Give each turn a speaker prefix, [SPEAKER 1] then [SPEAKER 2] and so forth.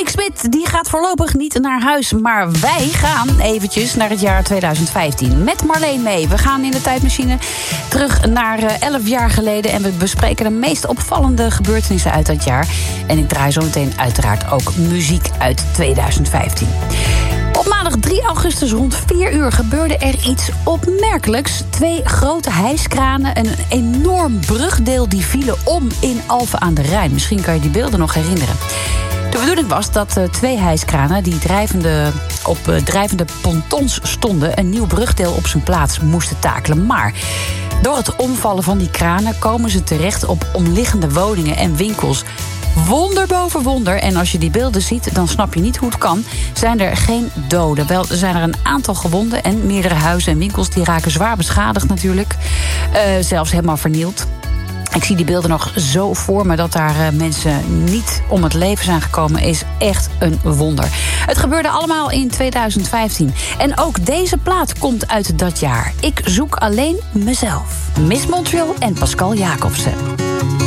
[SPEAKER 1] Nick Smit die gaat voorlopig niet naar huis. Maar wij gaan eventjes naar het jaar 2015. Met Marleen mee. We gaan in de tijdmachine terug naar 11 jaar geleden. En we bespreken de meest opvallende gebeurtenissen uit dat jaar. En ik draai zo meteen uiteraard ook muziek uit 2015. Op maandag 3 augustus rond 4 uur gebeurde er iets opmerkelijks. 2 grote hijskranen en een enorm brugdeel die vielen om in Alphen aan de Rijn. Misschien kan je die beelden nog herinneren. De bedoeling was dat 2 hijskranen die op drijvende pontons stonden een nieuw brugdeel op zijn plaats moesten takelen. Maar door het omvallen van die kranen komen ze terecht op omliggende woningen en winkels. Wonder boven wonder. En als je die beelden ziet, dan snap je niet hoe het kan. Zijn er geen doden. Wel, er zijn er een aantal gewonden en meerdere huizen en winkels die raken zwaar beschadigd natuurlijk. Zelfs helemaal vernield. Ik zie die beelden nog zo voor me dat daar mensen niet om het leven zijn gekomen. Is echt een wonder. Het gebeurde allemaal in 2015. En ook deze plaat komt uit dat jaar. Ik zoek alleen mezelf. Miss Montreal en Pascal Jacobsen.